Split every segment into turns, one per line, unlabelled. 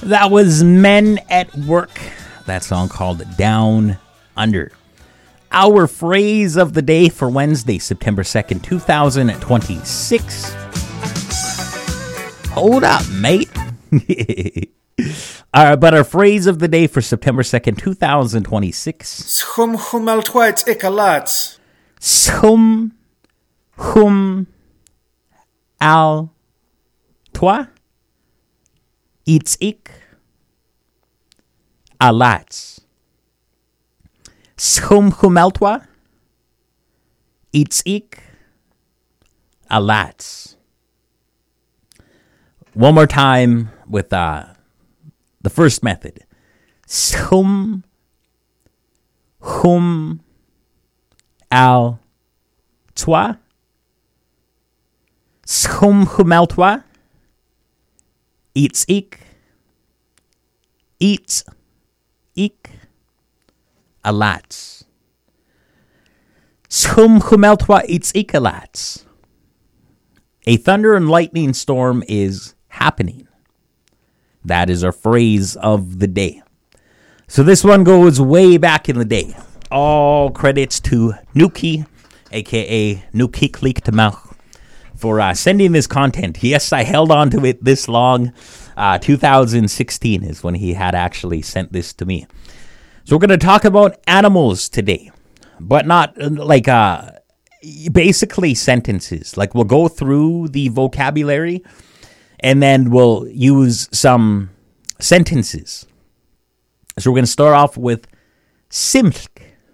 That was Men at Work. That song called Down Under. Our phrase of the day for Wednesday, September 2nd, 2026. Hold up, mate. But our phrase of the day for September 2nd, 2026.
Schum chumeltwaits ikalat.
Schum hum al toi. It's ik alats. Schum humeltwa. It's ik alats. One more time with the first method. Schum hum al toi. Schum humeltwa. It's ik alats. Schum humeltwa it's ik alats. A thunder and lightning storm is happening. That is our phrase of the day. So this one goes way back in the day. All credits to Nuki, a.k.a. Nuki Kliktamach, for sending this content. Yes, I held on to it this long. 2016 is when he had actually sent this to me. So we're going to talk about animals today, but not like basically sentences. Like we'll go through the vocabulary and then we'll use some sentences. So we're going to start off with simlk.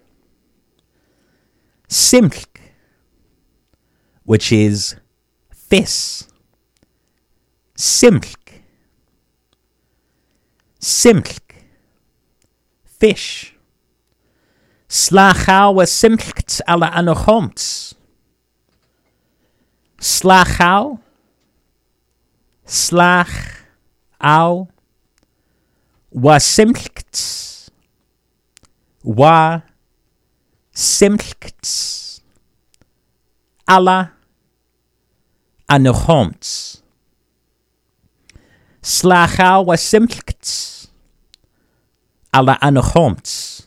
Simlk, which is fish. Simlk. Simlk. Fish. Slachau was simlkt alla anochomts. Slachau. Slachau was simlkt. Wa simlkt alla anochomts. Slachau was simlkt alla anochomts.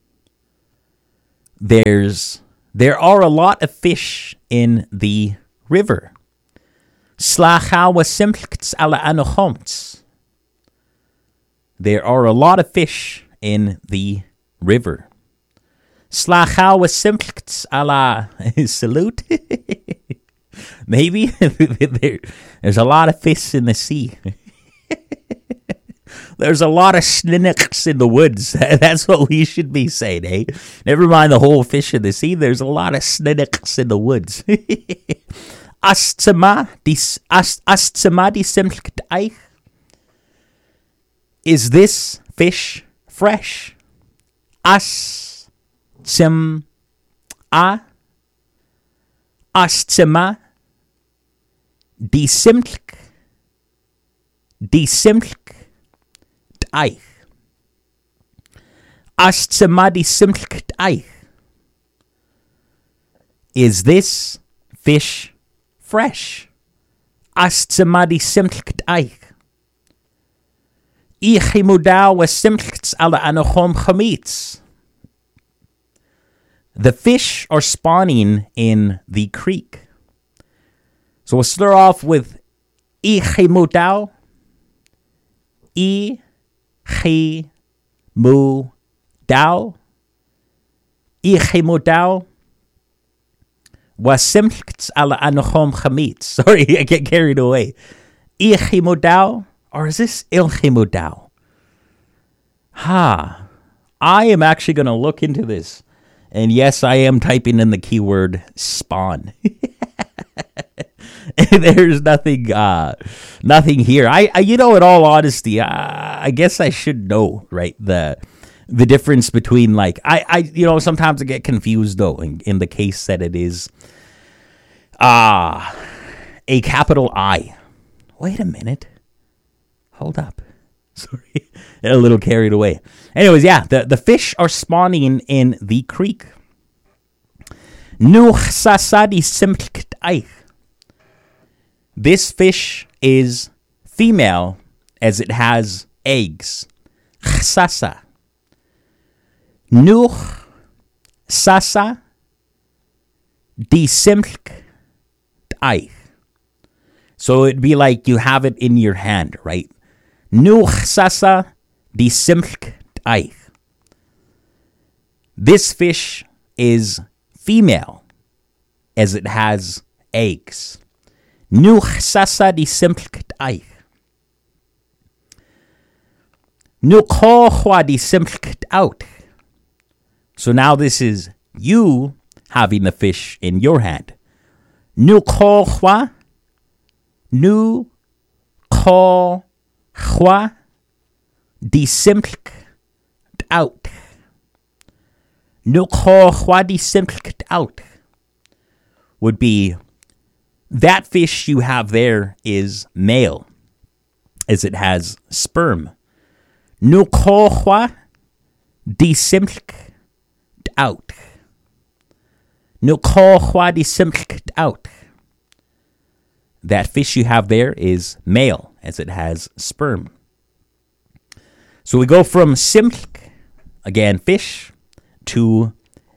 There are a lot of fish in the river. Slachau was simlkt alla anochomts. There are a lot of fish in the river. Slachau was simlkt alla salute. Maybe there's a lot of fish in the sea. There's a lot of sninnocks in the woods. That's what we should be saying, eh? Never mind the whole fish in the sea. There's a lot of sninnocks in the woods. Astzema die simlkt eich. Is this fish fresh? Astzema die simlk eich. Astzema die simlkt eich. Is this fish fresh? Astzema die simlkt eich. Ich mudau was simlkt alla anochom chamitz. The fish are spawning in the creek. So we'll start off with ich mudau. Ich mudau. Ich mudau was simlkt alla anochom chamitz. Sorry, I get carried away. Ich mudau. Or is this ilchimudau? I am actually going to look into this. And yes, I am typing in the keyword spawn. There's nothing here. I in all honesty, I guess I should know, right? The difference between I sometimes I get confused though in the case that it is a capital I. Wait a minute. Hold up. Sorry. A little carried away. Anyways, yeah, the fish are spawning in the creek. This fish is female as it has eggs. Sasa. Nuch sasa di simlk eich. So it'd be like you have it in your hand, right? Nuch sasa di simlk eich. This fish is female as it has eggs. Nuch sasa di simlk eich. Nuch di simlk out. So now this is you having the fish in your hand. Nuch di simlk out. Nuch di simlk out would be that fish you have there is male as it has sperm. Nuch di simlk out. Nuch di simlk out. That fish you have there is male as it has sperm. So we go from simlk, again fish, to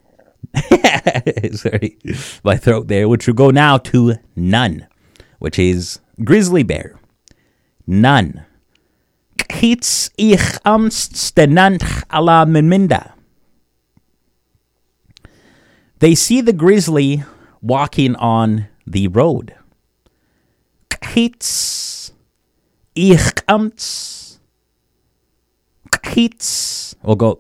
sorry, my throat there, which will go now to nun, which is grizzly bear. Nun. Kits ich amstenant ala minminda. They see the grizzly walking on the road. Kits ich amts. Kits. We'll go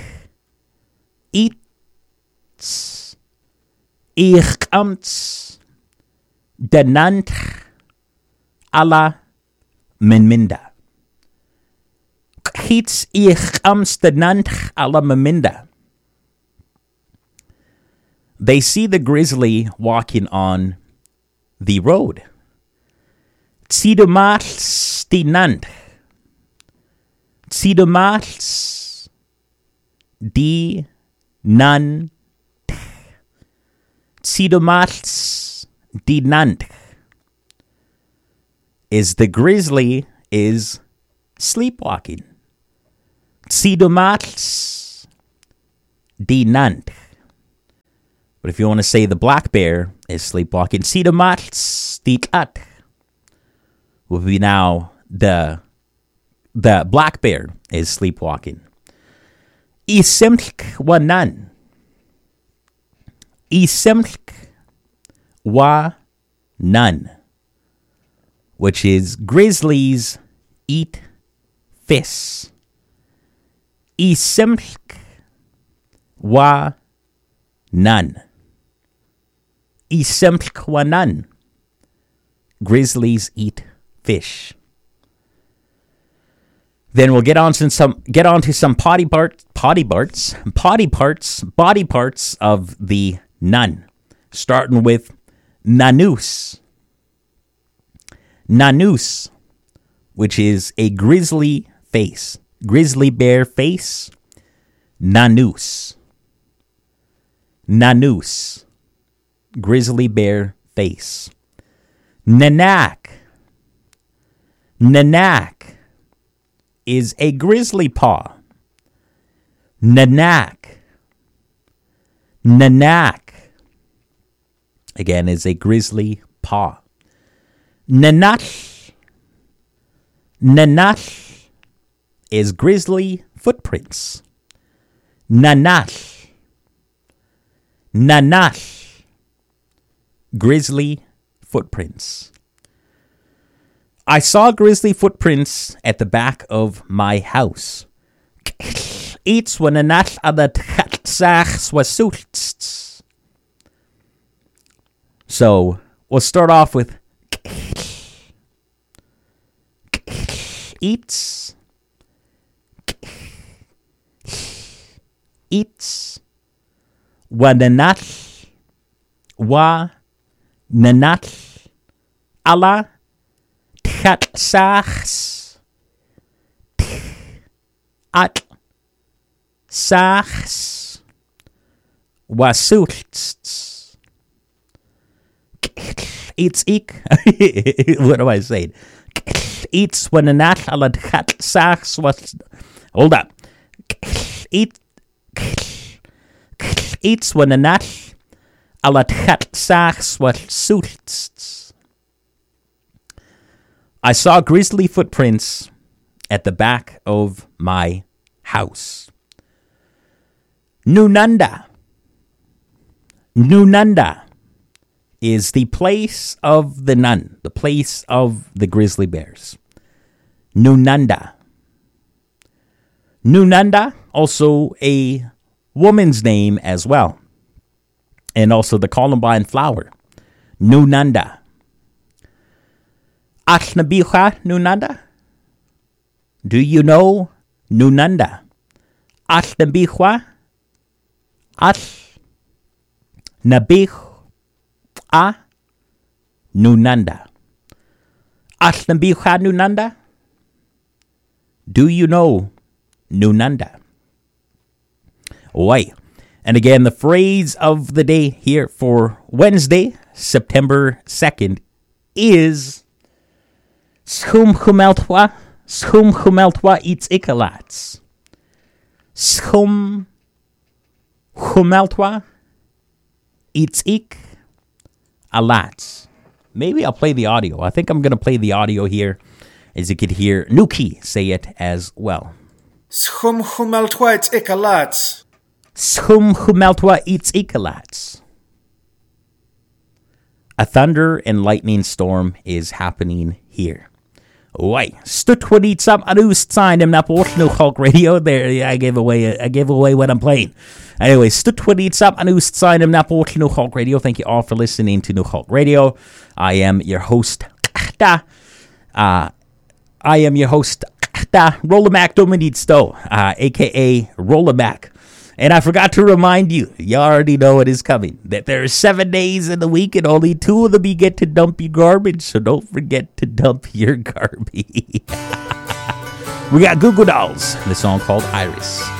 eats. Ich amts. Denant ala minminda. Hits ich amstenant ala minminda. They see the grizzly walking on the road. Tsidumals dinant. Tsidumals di nan. Tsidumals dinant. Is the grizzly is sleepwalking. Tsidumals dinant. But if you want to say the black bear is sleepwalking, Tsidumals ditat will be now the black bear is sleepwalking. Isimlk wa nun. Isimlk wa nun. Which is grizzlies eat fish. Isimlk wa nun. Isimlk wa nun. Grizzlies eat fish. Then we'll get on to some body parts of the nun, starting with nanus. Nanus, which is a grizzly face, grizzly bear face. Nanus. Nanus, grizzly bear face. Nanak. Nanak is a grizzly paw. Nanak. Nanak, again, is a grizzly paw. Nanach. Nanach is grizzly footprints. Nanach. Nanach, grizzly footprints. I saw grizzly footprints at the back of my house. Eats when a nat other sachs was suits. So we'll start off with eats. Eats. Wa nanat. Wa nanat. Allah. Tat sachs. At sachs. Wasults. It's ik. What am I saying? Eats when a nat alad hat sachs was. Hold up. Eats when a nat alad hat sachs was suits. I saw grisly footprints at the back of my house. Nunanda. Nunanda is the place of the nun, the place of the grizzly bears. Nunanda. Nunanda, also a woman's name as well. And also the Columbine flower. Nunanda. Ashnabiha Nunanda? Do you know Nunanda? Ashnabiha? Nabih a Nunanda. Ashnabiha Nunanda? Do you know Nunanda? Oi. And again, the phrase of the day here for Wednesday, September 2nd, is Schum Humeltwa eats ikalats. Schum Humeltwa eats ik alats. Maybe I'll play the audio. I think I'm going to play the audio here, as you could hear Nuki say it as well.
Schum Humeltwa eats ikalats.
Schum Humeltwa eats ikalats. A thunder and lightning storm is happening here. Oi, stutwadits up anust sign him naport no Hulk radio. There, I gave away what I'm playing. Anyway, stutwadits up anust sign him naport no Hulk radio. Thank you all for listening to No Hulk Radio. I am your host. Rollermac Dominitsto, aka Rollermac. And I forgot to remind you, you already know what is coming, that there are 7 days in the week and only 2 of them you get to dump your garbage, so don't forget to dump your garbage. We got Goo Goo Dolls, and the song called Iris.